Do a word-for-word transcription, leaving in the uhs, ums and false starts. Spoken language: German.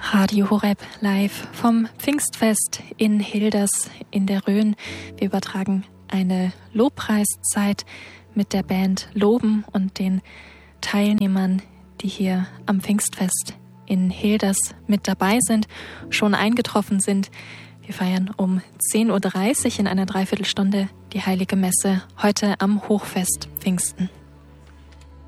Radio Horeb live vom Pfingstfest in Hilders in der Rhön. Wir übertragen eine Lobpreiszeit mit der Band Loben und den Teilnehmern, die hier am Pfingstfest in Hilders mit dabei sind, schon eingetroffen sind. Wir feiern um zehn Uhr dreißig in einer Dreiviertelstunde die Heilige Messe, heute am Hochfest Pfingsten.